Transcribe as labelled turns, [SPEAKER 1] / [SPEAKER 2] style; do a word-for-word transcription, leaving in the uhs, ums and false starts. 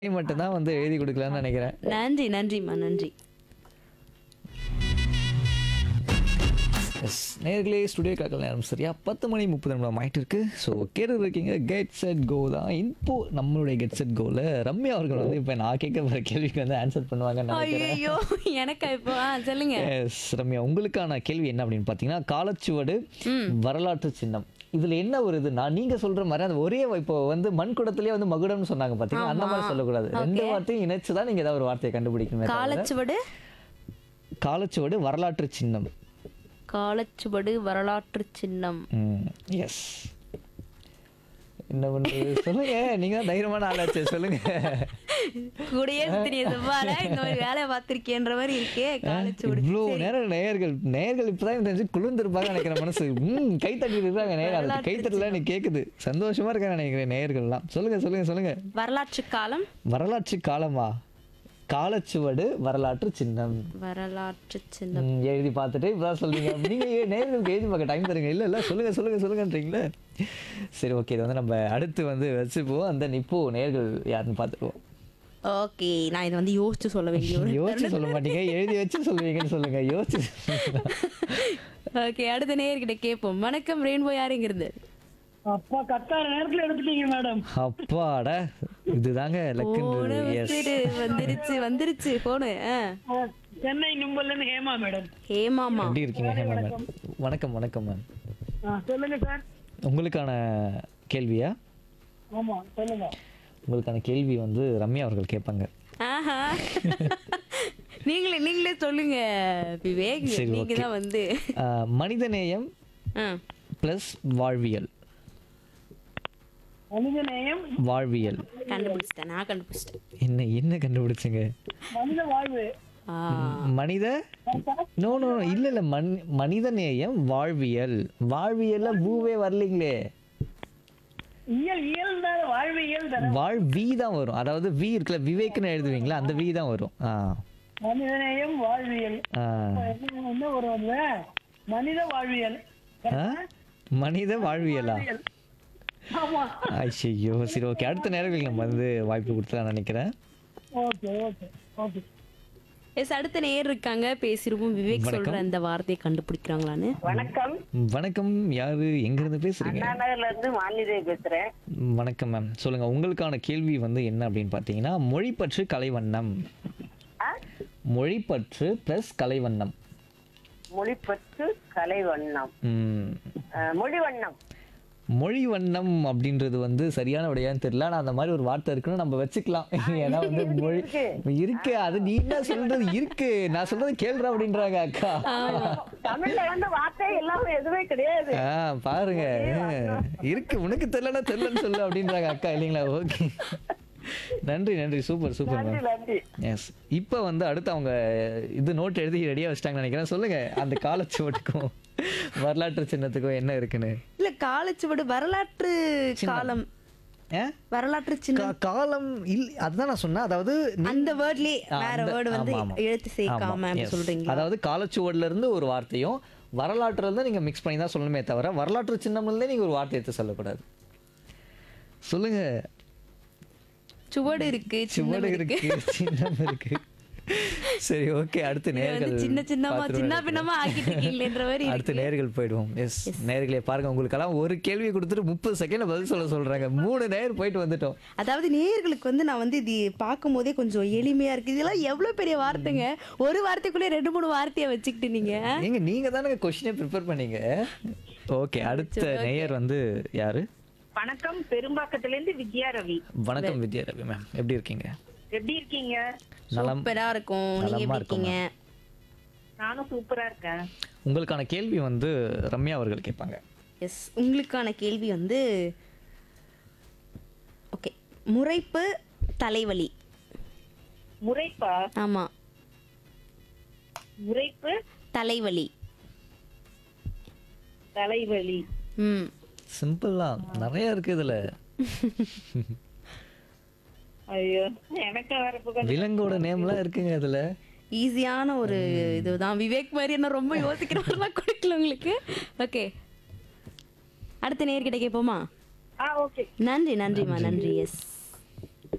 [SPEAKER 1] மட்டும் தான் வந்து எழுதி குடுக்கலாம்னு நெனைக்கிறேன்.
[SPEAKER 2] நன்றி, நன்றிம்மா, நன்றி.
[SPEAKER 1] எஸ் நேயர்களே, ஸ்டுடியோ கிளாக்கில் நேரம் சரியா பத்து மணி முப்பது நிமிடம் ஆயிட்டு இருக்கு. ஸோ கேட்டு இருக்கீங்க கெட் செட் கோ தான். இப்போ நம்மளுடைய கெட் செட் கோவில் ரம்யா அவர்கள் வந்து இப்போ நான் கேட்க போகிற கேள்விக்கு வந்து ஆன்சர் பண்ணுவாங்கன்னு நினைக்கிறேன்.
[SPEAKER 2] ஐயோ எனக்கா இப்போ ஆ, சொல்லுங்க.
[SPEAKER 1] எஸ் ரம்யா, உங்களுக்கான கேள்வி என்ன அப்படின்னு பார்த்தீங்கன்னா, காலச்சுவடு வரலாற்று சின்னம். இதுல என்ன ஒரு இதுன்னா, நீங்க சொல்ற மாதிரி அந்த ஒரே இப்போ வந்து மண் குடத்திலேயே வந்து மகுடம்னு சொன்னாங்க பாத்தீங்கன்னா, அந்த மாதிரி சொல்லக்கூடாது. ரெண்டு வார்த்தையும் இணைச்சு தான் நீங்க ஏதாவது ஒரு வார்த்தையை கண்டுபிடிக்கணும்.
[SPEAKER 2] காலச்சுவடு
[SPEAKER 1] காலச்சுவடு வரலாற்று சின்னம்.
[SPEAKER 2] காலச்சுவடு வரலாற்று சின்னம்.
[SPEAKER 1] எஸ் என்ன பண்றது சொல்லுங்க, நீங்க தான் தைரியமான ஆளாச்சு, சொல்லுங்க.
[SPEAKER 2] குடியரசு தின செவ்வாழை இந்த மாதிரி வேலையை பார்த்திருக்கேன்ற மாதிரி இருக்கே. காலச்சுவடு
[SPEAKER 1] இவ்வளோ நேரம் நேயர்கள் நேயர்கள் இப்பதான் தெரிஞ்சு குளிர்ந்துருப்பாங்க நினைக்கிறேன். மனசு ம் கை தட்டிட்டு இருக்காங்க நேயர்கள். கை தட்டல நீ கேக்குது, சந்தோஷமா இருக்காங்க நினைக்கிறேன் நேயர்கள்லாம். சொல்லுங்க சொல்லுங்க சொல்லுங்க.
[SPEAKER 2] வரலாற்று காலம்.
[SPEAKER 1] வரலாற்று காலமா? காலச்சுவடு வரலாற்று சின்னம்.
[SPEAKER 2] வரலாற்று சின்னம்
[SPEAKER 1] ம், எழுதி பார்த்துட்டு இப்பதான் சொல்றீங்க. நீங்க ஏன் நேயர்களுக்கு எழுதி பார்க்க டைம் தருங்க. இல்ல இல்ல சொல்லுங்க சொல்லுங்க சொல்லுங்கன்றீங்களே. சரி ஓகே, இது வந்து நம்ம அடுத்து வந்து வச்சுப்போம். அந்த இப்போ நேயர்கள் யாருன்னு பார்த்துருவோம்.
[SPEAKER 2] ஓகே, நான் இதை வந்து யோசிச்சு சொல்ல வேண்டிய ஒரு
[SPEAKER 1] யோசிச்சு சொல்ல மாட்டீங்க, எழுதி வச்சு சொல்லுவீங்கன்னு சொல்லுங்க. யோசிச்சு
[SPEAKER 2] ஓகே, அடுத்த நேயர்கிட்ட கேட்போம். வணக்கம், ரெயின்போ யாருங்கிறது?
[SPEAKER 3] அப்பா கத்தார நேரத்துல எடுத்துட்டீங்க மேடம்.
[SPEAKER 1] அப்பாடா, இதுதாங்க
[SPEAKER 2] போன
[SPEAKER 1] லக்குன்றது. எஸ்
[SPEAKER 2] வச்சுட்டு வந்துருச்சு வந்துருச்சு போனு.
[SPEAKER 3] சென்னை நும்பல்ல இருந்து ஹேமா மேடம்.
[SPEAKER 2] ஹேமாமா,
[SPEAKER 1] எப்படி இருக்கீங்க ஹேமா மேம்? வணக்கம் வணக்கம் மேம்.
[SPEAKER 3] ஆ, சொல்லுங்க சார்.
[SPEAKER 1] உங்களுக்கான கேள்வியா?
[SPEAKER 3] ஆமா சொல்லுங்க.
[SPEAKER 1] உங்களுக்கான கேள்வி வந்து ரம்யா அவர்கள் கேட்பாங்க.
[SPEAKER 2] ஆஹா நீங்களே நீங்களே சொல்லுங்க விவேக்.
[SPEAKER 1] சரி,
[SPEAKER 2] நீங்க
[SPEAKER 1] okay.
[SPEAKER 2] தான் வந்து
[SPEAKER 1] ஆஹ், மனிதநேயம்
[SPEAKER 2] ஆ,
[SPEAKER 1] பிளஸ் வாழ்வியல்.
[SPEAKER 3] மனிதநேயம்,
[SPEAKER 1] வாழ்வியல்
[SPEAKER 2] கண்டுபிடிச்சிட்டேன், நான் கண்டுபிடிச்சிட்டேன்.
[SPEAKER 1] என்ன என்ன கண்டுபிடிச்சுங்க?
[SPEAKER 3] மனித வாழ்வு.
[SPEAKER 2] ஆ,
[SPEAKER 1] மனித நோ நோ இல்ல இல்ல மன் மனிதநேயம் வாழ்வியல். வாழ்வியல்ல பூவே வரலீங்களே.
[SPEAKER 3] இயல் இயல் தான் வாழ்வு, இயல் தானே.
[SPEAKER 1] வாழ்வி தான் வரும். அதாவது வி இருக்குல்ல, விவேக்னு எழுதுவீங்களா, அந்த வி தான் வரும். ஆ
[SPEAKER 3] மனிதநேயம் வாழ்வியல்.
[SPEAKER 1] ஆ.
[SPEAKER 3] என்ன என்ன வரும்? மனித வாழ்வியல்.
[SPEAKER 1] ஆ? மனித வாழ்வியலா?
[SPEAKER 3] ஆமா.
[SPEAKER 1] ஐயோ சரி ஓகே, அடுத்த நேரங்களில் நம்ம வந்து வாய்ப்பு கொடுத்துலாம் நினைக்கிறேன்.
[SPEAKER 3] Okay okay okay.
[SPEAKER 2] எஸ், அடுத்த நேயர் இருக்காங்க, பேசிருவோம். விவேக் சொல்ற அந்த வார்த்தையை கண்டுபிடிக்கிறாங்களான்னு.
[SPEAKER 4] வணக்கம்,
[SPEAKER 1] வணக்கம், யாரு எங்க இருந்து பேசுறீங்க?
[SPEAKER 4] அண்ணா நகர்ல இருந்து மாலிதேவி பேசுறேன்.
[SPEAKER 1] வணக்கம் மேம், சொல்லுங்க. உங்களுக்கான கேள்வி வந்து என்ன அப்படின்னு பார்த்தீங்கன்னா, மொழிப்பற்று கலைவண்ணம்.
[SPEAKER 4] ஆ?
[SPEAKER 1] மொழிப்பற்று பிளஸ் கலைவண்ணம்.
[SPEAKER 4] மொழிப்பற்று கலைவண்ணம்.
[SPEAKER 1] ம்,
[SPEAKER 4] அஹ், மொழிவண்ணம்.
[SPEAKER 1] மொழி வண்ணம் அப்படின்றது வந்து சரியான விடையான்னு தெரியல. ஆனா அந்த மாதிரி ஒரு வார்த்தை இருக்குன்னு நம்ம வச்சுக்கலாம். ஏன்னா வந்து மொழி இருக்கு, அது நீ என்ன சொல்றது இருக்கு, நான் சொல்றது கேள்ற அப்படின்றாங்க அக்கா.
[SPEAKER 4] தமிழ்ல வந்து வார்த்தை எல்லாமே எதுவுமே கிடையாது.
[SPEAKER 1] ஆ பாருங்க, இருக்கு, உனக்கு தெரியலன்னா தெரியலன்னு சொல்லு அப்படின்றாங்க அக்கா, இல்லைங்களா? ஓகே, நன்றி நன்றி, சூப்பர் சூப்பர்
[SPEAKER 4] நன்றி
[SPEAKER 1] மேம்.
[SPEAKER 4] நன்றி.
[SPEAKER 1] எஸ், இப்போ வந்து அடுத்து அவங்க இது நோட் எழுதி ரெடியா வச்சிட்டாங்கன்னு நினைக்கிறேன். சொல்லுங்க, அந்த காலச்சுவட்டுக்கும் வரலாற்று சின்னத்துக்கும் என்ன இருக்குன்னு.
[SPEAKER 2] இல்ல, காலச்சுவடு வரலாற்று காலம்.
[SPEAKER 1] ஆ?
[SPEAKER 2] வரலாற்று சின்னம்
[SPEAKER 1] கா- காலம் இல்ல, அதுதான் நான் சொன்னேன். அதாவது நீ-
[SPEAKER 2] அந்த வேர்ட்லயே
[SPEAKER 1] ஆ,
[SPEAKER 2] வேற
[SPEAKER 1] அந்த-
[SPEAKER 2] வேர்டு வந்து
[SPEAKER 1] ஆமா, ஆமா.
[SPEAKER 2] எழுத்து சேர்க்காம
[SPEAKER 1] ஆமா,
[SPEAKER 2] அப்படி
[SPEAKER 1] yes.
[SPEAKER 2] சொல்றீங்க.
[SPEAKER 1] அதாவது காலச்சுவடுல இருந்து ஒரு வார்த்தையும் வரலாற்றுல இருந்து நீங்க மிக்ஸ் பண்ணி தான் சொல்லணுமே தவிர, வரலாற்று சின்னம்ல இருந்தே நீங்க ஒரு வார்த்தை எடுத்து சொல்லக்கூடாது. சொல்லுங்க.
[SPEAKER 2] சுவடு இருக்கு, சின்னம்
[SPEAKER 1] சுவடு
[SPEAKER 2] இருக்கு.
[SPEAKER 1] இருக்கு, சின்னம் இருக்கு. சரி ஓகே, அடுத்து
[SPEAKER 2] இது வந்து
[SPEAKER 1] நேர்கள்
[SPEAKER 2] சின்ன சின்னமா
[SPEAKER 1] பார்த்துட்டு
[SPEAKER 2] சின்ன
[SPEAKER 1] வரட்டும்.
[SPEAKER 2] பின்னமா ஆக்கிட்டு இருக்கீங்களேன்ற மாதிரி
[SPEAKER 1] அடுத்து
[SPEAKER 2] இருக்கு.
[SPEAKER 1] நேர்கள் போயிடுவோம். எஸ், நேர்களே பாருங்க, உங்களுக்கெல்லாம் ஒரு கேள்வி கொடுத்துட்டு முப்பது செகண்ட்ல பதில் சொல்ல சொல்றாங்க. மூணு நேர் போயிட்டு வந்துட்டோம்.
[SPEAKER 2] அதாவது நேயர்களுக்கு வந்து நான் வந்து இது பார்க்கும் போதே கொஞ்சம் எளிமையா இருக்கு. இதெல்லாம் எவ்வளவு பெரிய வார்த்தைங்க, ஒரு வார்த்தைக்குள்ளே ரெண்டு மூணு வார்த்தையை வச்சுக்கிட்டு நீங்க.
[SPEAKER 1] ஏங்க நீங்க தானே கொஸ்டினே ப்ரிப்பேர் பண்ணீங்க. ஓகே, அடுத்த நேயர் வந்து யாரு?
[SPEAKER 4] வணக்கம், பெரும்பாக்கத்துல இருந்து வித்யா ரவி.
[SPEAKER 1] வணக்கம் வித்யா ரவி மேம், எப்படி இருக்கீங்க?
[SPEAKER 4] எப்படி இருக்கீங்க?
[SPEAKER 1] நலம்.
[SPEAKER 2] சூப்பரா இருக்கும். நீங்க
[SPEAKER 1] நலமா
[SPEAKER 2] எப்படி
[SPEAKER 1] இருக்கும்
[SPEAKER 2] இருக்கீங்க?
[SPEAKER 4] நானும் சூப்பரா இருக்கேன்.
[SPEAKER 1] உங்களுக்கான கேள்வி வந்து ரம்யா அவர்கள் கேட்பாங்க.
[SPEAKER 2] எஸ், உங்களுக்கான கேள்வி வந்து ஓகே, முறைப்பு தலைவலி.
[SPEAKER 4] முறைப்பா?
[SPEAKER 2] ஆமா,
[SPEAKER 4] முறைப்பு
[SPEAKER 2] தலைவலி.
[SPEAKER 4] தலைவலி.
[SPEAKER 2] ம்,
[SPEAKER 1] சிம்பிளா நிறைய இருக்கு இதுல.
[SPEAKER 4] ஐயோ, எனக்கு வரப்பு
[SPEAKER 1] விலங்கோட நேம்லாம் இருக்குங்க இதுல.
[SPEAKER 2] ஈஸியான ஒரு இதுதான். விவேக் மாதிரி என்ன ரொம்ப யோசிக்கிற மாதிரிலாம் கொடுக்கல உங்களுக்கு. ஓகே, அடுத்த நேர்கிட்ட கேட்போமா?
[SPEAKER 4] ஆ ஓகே.
[SPEAKER 2] நன்றி நன்றிம்மா, நன்றி. எஸ்.